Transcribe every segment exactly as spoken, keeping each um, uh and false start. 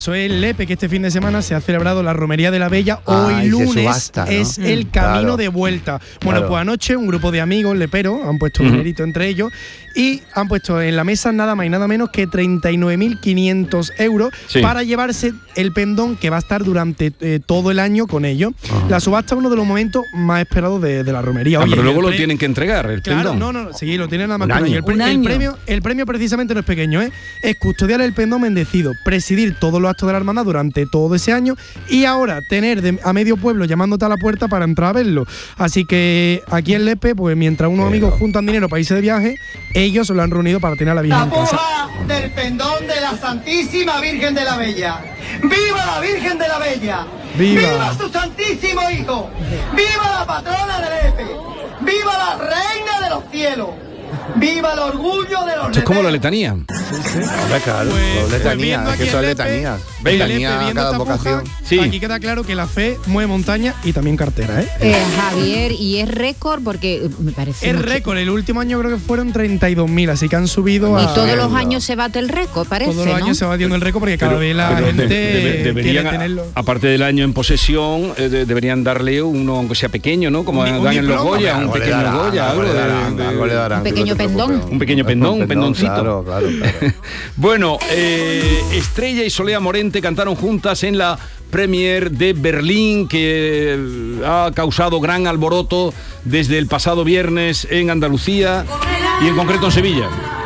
Soy el Lepe, que este fin de semana se ha celebrado la Romería de la Bella. Ah, Hoy lunes subasta, ¿no? es el camino Claro. de vuelta. Bueno, Claro. pues anoche un grupo de amigos leperos han puesto un Ujú. dinerito entre ellos y han puesto en la mesa nada más y nada menos que treinta y nueve mil quinientos euros Sí. para llevarse el pendón que va a estar durante eh, todo el año con ellos. La subasta es uno de los momentos más esperados de, de la romería. Ah, Oye, pero y luego el lo pre- tienen que entregar, el Claro, pendón. no, no, no, sí, lo tienen nada más Un que un año. año. El, pre- Un el año. premio, el premio precisamente no es pequeño, ¿eh? Es custodiar el pendón bendecido, presidir todos los actos de la hermandad durante todo ese año y ahora tener de- a medio pueblo llamándote a la puerta para entrar a verlo. Así que aquí en Lepe, pues mientras unos amigos juntan dinero para irse de viaje, ellos se lo han reunido para tener a la Virgen La en casa. puja del pendón de la Santísima Virgen de la Bella. ¡Viva la Virgen de la Bella! ¡Viva! su Santísimo Hijo! ¡Viva la patrona del Lepe! ¡Viva la Reina de los Cielos! ¡Viva el orgullo de los Esto es como la leperos! letanía. Hombre, claro, Pues- los pues letanías, viendo es que aquí eso el es Lepe, letanías. el Lepe Letanía a viendo cada esta puja, vocación. Sí. Aquí queda claro que la fe mueve montaña y también cartera, ¿eh? Eh, Javier, y es récord porque eh, me parece. Es mucho. récord, el último año creo que fueron treinta y dos mil, así que han subido a... Y todos los Mierda. años se bate el récord, parece. Todos los ¿no? años se va batiendo el récord porque cada Pero- vez la pero gente de- debe- quiere deberían, a- tenerlo. aparte del año en posesión, eh, de- deberían darle uno, aunque sea pequeño, ¿no? Como Un- dan un en los diploma, Goya, un Algo le pequeño darán, Goya, algo algo le de- darán, de- algo le darán, Un tú no pequeño te preocupes. pendón. Un pequeño pendón, un pendoncito. Claro, claro, claro. Bueno, eh, Estrella y Solea Morente cantaron juntas en la Premier de Berlín, que eh, ha causado gran alboroto desde el pasado viernes en Andalucía y en concreto en Sevilla.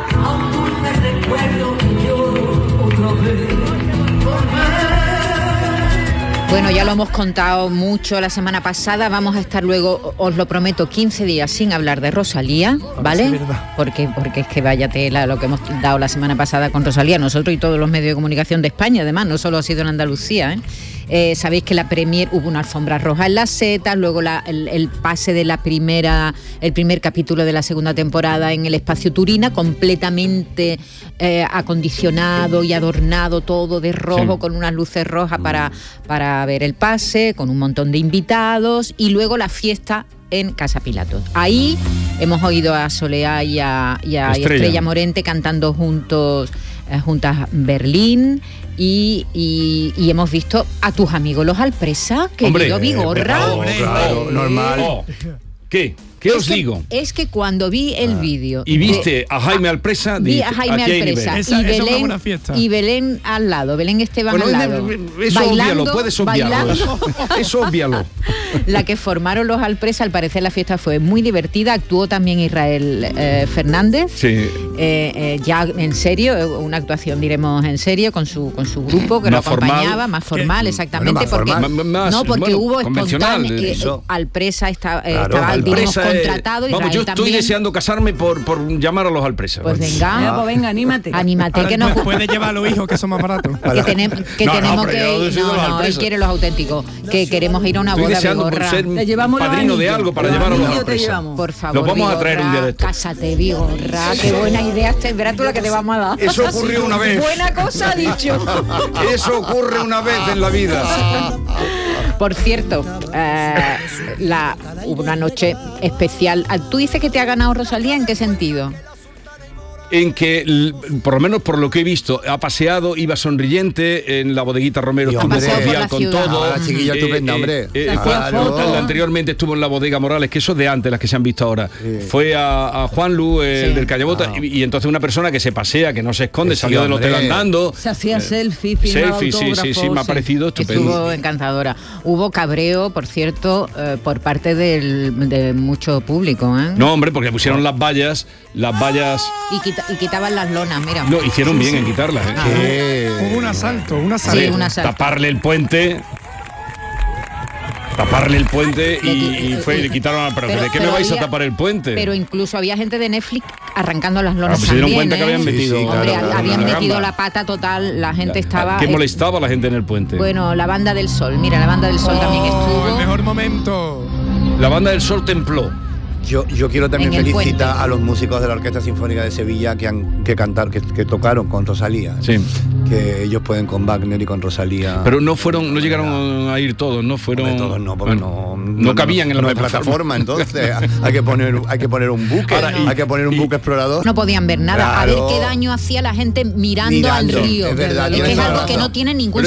Bueno, ya lo hemos contado mucho la semana pasada. Vamos a estar luego, os lo prometo, quince días sin hablar de Rosalía, ¿vale? sí, verdad. Porque, porque es que vaya tela lo que hemos dado la semana pasada con Rosalía, nosotros y todos los medios de comunicación de España, además, no solo ha sido en Andalucía, ¿eh? Eh, sabéis que la Premier hubo una alfombra roja en las setas, luego la- el, el pase de la primera, el primer capítulo de la segunda temporada en el espacio Turina, completamente eh, acondicionado y adornado todo de rojo, Sí. con unas luces rojas para, para ver el pase, con un montón de invitados, y luego la fiesta en Casa Pilatos. Ahí hemos oído a Solea y a, y a Estrella. Estrella Morente cantando juntos, eh, juntas Berlín. Y, y- y hemos visto a tus amigos los Alpresa, querido Hombre, Vigorra. claro, claro, normal. Oh, ¿Qué? ¿Qué Es os que- digo? Es que cuando vi el vídeo... Y viste de- a Jaime Alpresa, Vi dije, a Jaime aquí hay nivel. Alpresa Esa- y, esa es una Belén, buena fiesta. y Belén al lado, Belén Esteban Bueno, al lado. eso bailando, obvialo, puedes obviarlo. bailando. Eso, eso obvialo. La que formaron los Alpresa, al parecer la fiesta fue muy divertida. Actuó también Israel eh, Fernández. Sí. Eh, eh, ya en serio, eh, una actuación diremos en serio con su con su grupo que Más lo acompañaba, formal. más formal, Que- exactamente, bueno, más porque formal. M- más, no porque bueno, hubo convencional, espontáneo, eh, eso. Alpresa está, eh, Claro, estaba digamos, Alpresa, eh, contratado, vamos, Israel yo estoy también. deseando casarme por, por llamar a los Alpresa. Pues venga, Ya, pues venga, anímate. anímate Ahora que nos puede llevar a los hijos que son más baratos. que, tenem- que No, no, tenemos pero yo que decido no, los no, él Alpresa. quiere los auténticos, que queremos ir a una Estoy boda de deseando por gorra. ser Te llevamos los padrino de anillos. algo para Los llevar a los anillos te Alpresa. llevamos. Por favor, Los vamos a traer un día Vigorra, de estos. Cásate, Vigorra, qué buena idea, este, verás tú la que te vamos a dar. Eso ocurrió una vez. Buena cosa ha dicho. Eso ocurre una vez en la vida. Por cierto, eh, la, hubo una noche especial. ¿Tú dices que te ha ganado Rosalía? ¿En qué sentido? En que, l- por lo menos por lo que he visto, ha paseado, iba sonriente, en la bodeguita Romero Y estuvo hombre, paseado por cordial la con ciudad. todo. Ah, la chiquilla estupenda, hombre. eh, Claro. fue- anteriormente estuvo en la bodega Morales, que eso es de antes, las que se han visto ahora. Sí. Fue a, a Juan Lu, el Sí. del Callabota, Ah. y, y entonces una persona que se pasea, que no se esconde, Sí, salió del hombre. hotel andando. Se hacía selfie, firmaba Selfie, sí, sí, sí, autógrafos, me ha sí. parecido estupendo. Estuvo encantadora. Hubo cabreo, por cierto, eh, por parte del- de mucho público, ¿eh? No, hombre, porque pusieron las vallas, las vallas. Y, quita- y quitaban las lonas, mira. No, hicieron bien en quitarlas. ¿eh? ¿Qué? Hubo un asalto, un Sí, asalto. una sal- Taparle el puente. Taparle el puente y, y fue y le quitaron a... Pero, Pero- ¿de qué pero me vais a había- tapar el puente? Pero incluso había gente de Netflix arrancando las Ah, lonas pues se dieron también, cuenta que ¿eh? habían Sí, metido. sí, claro, Hombre, claro, habían la metido gamba. la pata total, la gente estaba... ¿Qué eh, molestaba a la gente en el puente? Bueno, la Banda del Sol, mira, la Banda del Sol también Oh, estuvo. el mejor momento. La Banda del Sol templó. Yo, yo quiero también En el felicitar puente. a los músicos de la Orquesta Sinfónica de Sevilla que han que cantar, que, que tocaron con Rosalía. Sí. Que ellos pueden con Wagner y con Rosalía. Pero no fueron, no llegaron a ir todos, no fueron. Hombre, todos no, porque bueno, no, no cabían en la no hay plataforma. plataforma, entonces hay que poner hay que poner un buque, Ahora, y- hay que poner un y- buque explorador. No podían ver nada, a ver Claro. qué daño hacía la gente mirando, Mirando, al río. es verdad, que tienes es toda algo la que razón. no tiene ningún